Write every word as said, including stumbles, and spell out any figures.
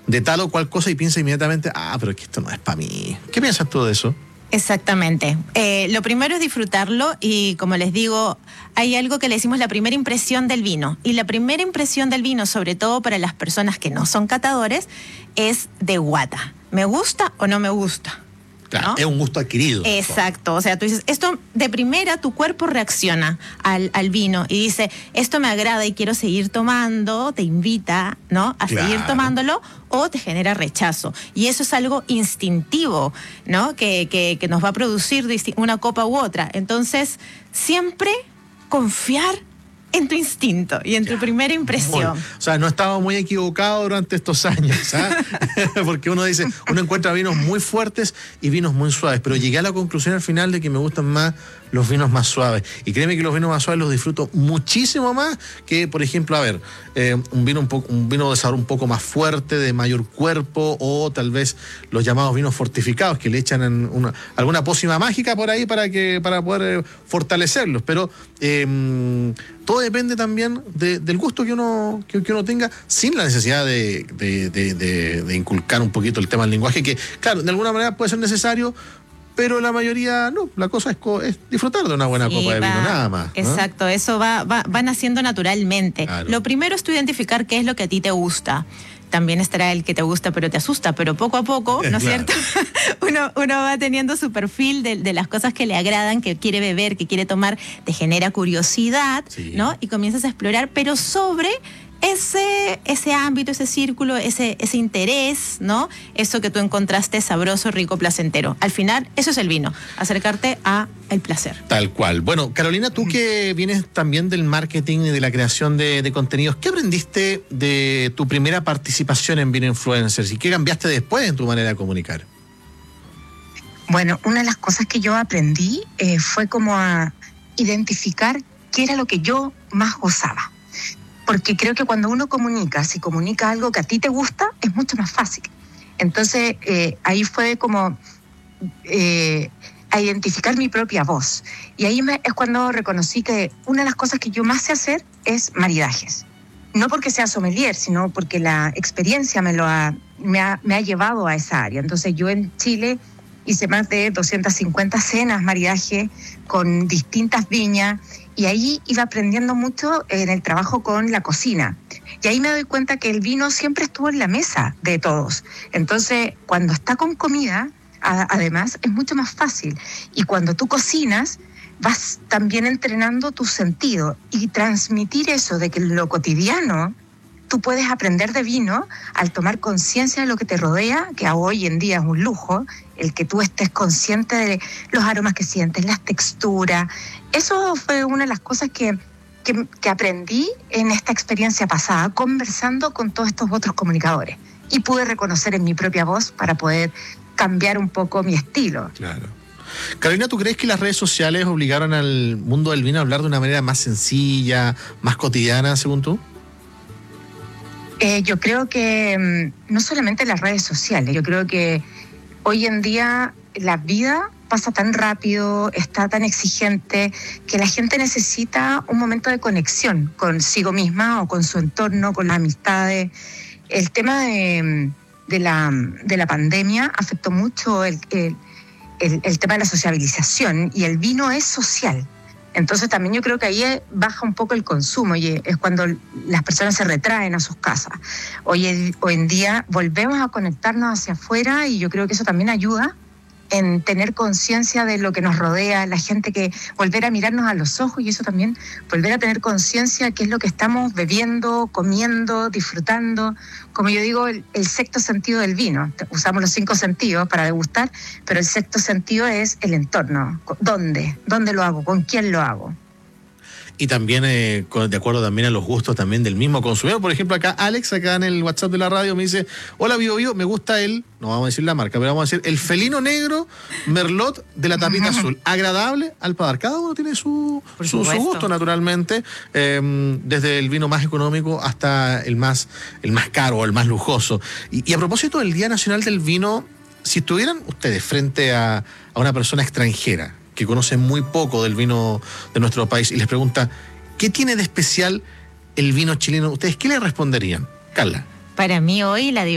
de tal o cual cosa y piensa inmediatamente, ah, pero es que esto no es para mí. ¿Qué piensas tú de eso? Exactamente. Eh, lo primero es disfrutarlo y, como les digo, hay algo que le decimos la primera impresión del vino. Y la primera impresión del vino, sobre todo para las personas que no son catadores, es de guata. ¿Me gusta o no me gusta? Claro, ¿no? Es un gusto adquirido. Exacto, o sea, tú dices, esto de primera tu cuerpo reacciona al, al vino y dice, esto me agrada y quiero seguir tomando, te invita, ¿no? A Claro. seguir tomándolo, o te genera rechazo. Y eso es algo instintivo, ¿no? Que, que, que nos va a producir una copa u otra. Entonces, siempre confiar en tu instinto y en tu primera impresión. Muy, o sea, no estaba muy equivocado durante estos años, ¿ah? Porque uno dice, uno encuentra vinos muy fuertes y vinos muy suaves, pero llegué a la conclusión al final de que me gustan más los vinos más suaves. Y créeme que los vinos más suaves los disfruto muchísimo más que, por ejemplo, a ver, eh, un vino un poco, un vino de sabor un poco más fuerte, de mayor cuerpo, o tal vez los llamados vinos fortificados, que le echan en una, alguna pócima mágica por ahí para que para poder eh, fortalecerlos. Pero eh, todo depende también de, del gusto que uno, que, que uno tenga, sin la necesidad de, de, de, de, de inculcar un poquito el tema del lenguaje, que, claro, de alguna manera puede ser necesario, pero la mayoría no. La cosa es, co- es disfrutar de una buena Sí, copa de va, vino, nada más, ¿no? Exacto, eso va, va, va naciendo naturalmente. Claro. Lo primero es tú identificar qué es lo que a ti te gusta. También estará el que te gusta pero te asusta, pero poco a poco, ¿no es Claro. cierto? uno, uno va teniendo su perfil de, de las cosas que le agradan, que quiere beber, que quiere tomar, te genera curiosidad, Sí. ¿no? Y comienzas a explorar, pero sobre ese, ese ámbito, ese círculo, ese, ese interés, ¿no? Eso que tú encontraste sabroso, rico, placentero. Al final, eso es el vino, acercarte a el placer. Tal cual. Bueno, Carolina, tú que vienes también del marketing y de la creación de, de contenidos, ¿qué aprendiste de tu primera participación en Vino Influencers y qué cambiaste después en tu manera de comunicar? Bueno, una de las cosas que yo aprendí eh, fue como a identificar qué era lo que yo más gozaba. Porque creo que cuando uno comunica, si comunica algo que a ti te gusta, es mucho más fácil. Entonces, eh, ahí fue como eh, a identificar mi propia voz. Y ahí me, es cuando reconocí que una de las cosas que yo más sé hacer es maridajes. No porque sea sommelier, sino porque la experiencia me, lo ha, me, ha, me ha llevado a esa área. Entonces, yo en Chile hice más de doscientas cincuenta cenas, maridaje, con distintas viñas, y ahí iba aprendiendo mucho en el trabajo con la cocina. Y ahí me doy cuenta que el vino siempre estuvo en la mesa de todos. Entonces, cuando está con comida, a, además, es mucho más fácil. Y cuando tú cocinas, vas también entrenando tu sentido y transmitir eso de que en lo cotidiano tú puedes aprender de vino al tomar conciencia de lo que te rodea, que hoy en día es un lujo, el que tú estés consciente de los aromas que sientes, las texturas. Eso fue una de las cosas que, que, que aprendí en esta experiencia pasada, conversando con todos estos otros comunicadores. Y pude reconocer en mi propia voz para poder cambiar un poco mi estilo. Claro. Carolina, ¿tú crees que las redes sociales obligaron al mundo del vino a hablar de una manera más sencilla, más cotidiana, según tú? Eh, yo creo que mmm, no solamente las redes sociales, yo creo que hoy en día la vida pasa tan rápido, está tan exigente, que la gente necesita un momento de conexión consigo misma o con su entorno, con las amistades. El tema de, de, la, de la pandemia afectó mucho el, el, el, el tema de la sociabilización, y el vino es social. Entonces también yo creo que ahí baja un poco el consumo y es cuando las personas se retraen a sus casas. Hoy, hoy en día volvemos a conectarnos hacia afuera, y yo creo que eso también ayuda en tener conciencia de lo que nos rodea, la gente, que volver a mirarnos a los ojos, y eso también, volver a tener conciencia de qué es lo que estamos bebiendo, comiendo, disfrutando. Como yo digo, el, el sexto sentido del vino. Usamos los cinco sentidos para degustar, pero el sexto sentido es el entorno. ¿Dónde? ¿Dónde lo hago? ¿Con quién lo hago? Y también, eh, de acuerdo también a los gustos también del mismo consumidor. Por ejemplo, acá Alex, acá en el WhatsApp de la radio, me dice: hola, Bio Bio, me gusta el, no vamos a decir la marca, pero vamos a decir el felino negro Merlot de la tapita azul. Agradable al paladar. Cada uno tiene su, su, su gusto, naturalmente, eh, desde el vino más económico hasta el más, el más caro o el más lujoso. Y, y a propósito del Día Nacional del Vino, si estuvieran ustedes frente a, a una persona extranjera que conoce muy poco del vino de nuestro país y les pregunta: ¿qué tiene de especial el vino chileno? ¿Ustedes qué le responderían? Carla. Para mí hoy la